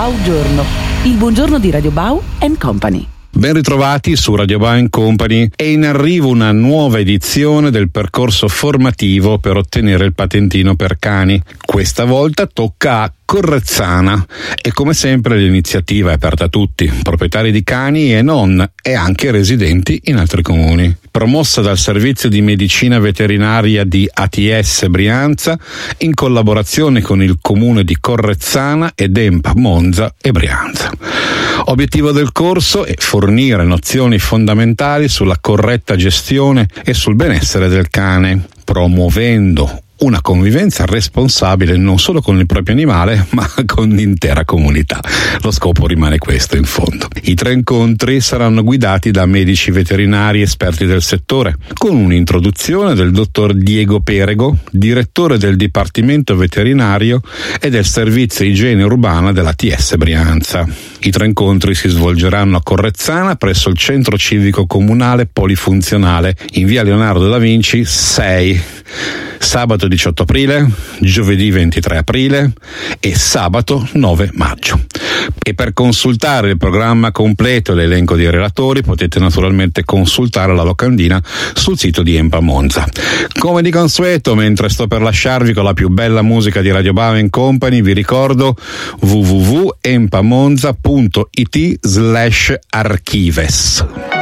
Baugiorno, il buongiorno di Radio Bau & Company. Ben ritrovati su Radio Bau & Company. È in arrivo una nuova edizione del percorso formativo per ottenere il patentino per cani. Questa volta tocca a Correzzana e come sempre l'iniziativa è aperta a tutti, proprietari di cani e non, e anche residenti in altri comuni. Promossa dal Servizio di Medicina Veterinaria di ATS Brianza in collaborazione con il comune di Correzzana ed EMP Monza e Brianza. Obiettivo del corso è fornire nozioni fondamentali sulla corretta gestione e sul benessere del cane, promuovendo una convivenza responsabile non solo con il proprio animale, ma con l'intera comunità. Lo scopo rimane questo, in fondo. I 3 incontri saranno guidati da medici veterinari esperti del settore, con un'introduzione del dottor Diego Perego, direttore del Dipartimento Veterinario e del Servizio Igiene Urbana della TS Brianza. I 3 incontri si svolgeranno a Correzzana presso il Centro Civico Comunale Polifunzionale in via Leonardo da Vinci 6, sabato 18 aprile, giovedì 23 aprile e sabato 9 maggio. E per consultare il programma completo e l'elenco dei relatori potete naturalmente consultare la locandina sul sito di EMPA Monza. Come di consueto, mentre sto per lasciarvi con la più bella musica di Radio Bau & Company, vi ricordo www.empamonza.it/archives.